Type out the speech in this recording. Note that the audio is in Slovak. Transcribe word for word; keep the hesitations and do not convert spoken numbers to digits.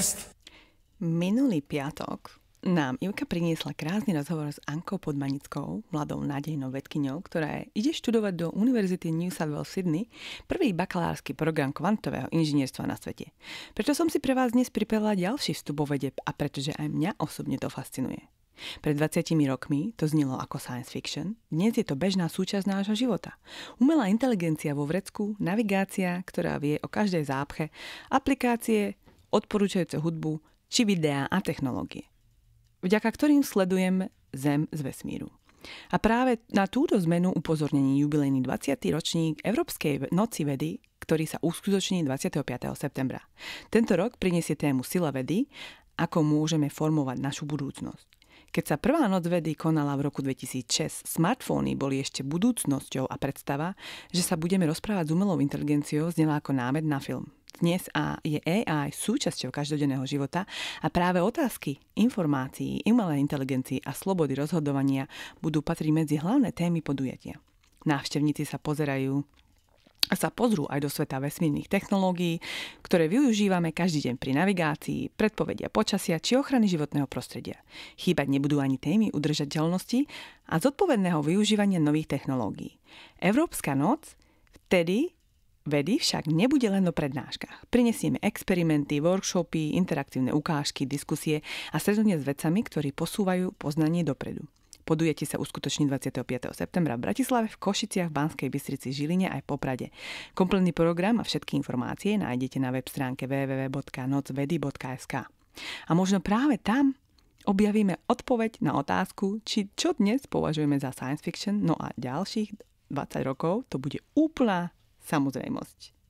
Fest. Minulý piatok nám Ivka priniesla krásny rozhovor s Ankou Podmanickou, mladou nádejnou vedkyňou, ktorá ide študovať do Univerzity New South Wales Sydney prvý bakalársky program kvantového inžinierstva na svete. Preto som si pre vás dnes pripravila ďalší vstup o vede a pretože aj mňa osobne to fascinuje. Pred dvadsiatimi rokmi to znelo ako science fiction, dnes je to bežná súčasť nášho života. Umelá inteligencia vo vrecku, navigácia, ktorá vie o každej zápche, aplikácie, odporúčajúce hudbu, či videá a technológie, vďaka ktorým sledujem Zem z vesmíru. A práve na túto zmenu upozornení jubilejný dvadsiaty ročník Európskej noci vedy, ktorý sa uskutoční dvadsiateho piateho septembra. Tento rok prinesie tému Sila vedy, ako môžeme formovať našu budúcnosť. Keď sa prvá noc vedy konala v roku dvetisícšesť, smartfóny boli ešte budúcnosťou a predstava, že sa budeme rozprávať s umelou inteligenciou, znela ako námed na film. Dnes a je á í súčasťou každodenného života a práve otázky, informácií, umelej inteligencii a slobody rozhodovania budú patriť medzi hlavné témy podujatia. Návštevníci sa pozerajú a sa pozrú aj do sveta vesmírnych technológií, ktoré využívame každý deň pri navigácii, predpovedia počasia či ochrany životného prostredia. Chýbať nebudú ani témy udržateľnosti a zodpovedného využívania nových technológií. Európska noc vtedy vedy však nebude len o prednáškach. Prinesieme experimenty, workshopy, interaktívne ukážky, diskusie a stretnutia s vedcami, ktorí posúvajú poznanie dopredu. Podujatie sa uskutoční dvadsiateho piateho septembra v Bratislave, v Košiciach, v Banskej Bystrici, Žiline aj Poprade. Kompletný program a všetky informácie nájdete na web stránke w w w bodka nocvedy bodka es ka. A možno práve tam objavíme odpoveď na otázku, či čo dnes považujeme za science fiction, no a ďalších dvadsať rokov to bude úplná samozrejmosť.